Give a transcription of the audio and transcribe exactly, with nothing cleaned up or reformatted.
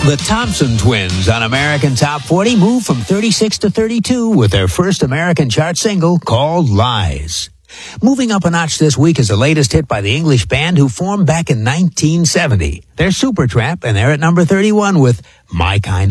The Thompson Twins on American Top forty moved from thirty-six to thirty-two with their first American chart single called Lies. Moving up a notch this week is the latest hit by the English band who formed back in nineteen seventy. They're Supertramp, and they're at number thirty-one with My Kind of